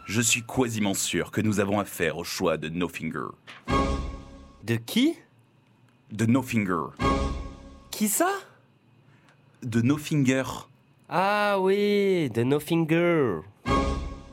Je suis quasiment sûr que nous avons affaire au choix de No Finger. De qui? De No Finger. Qui ça? De No Finger. Ah oui, de No Finger.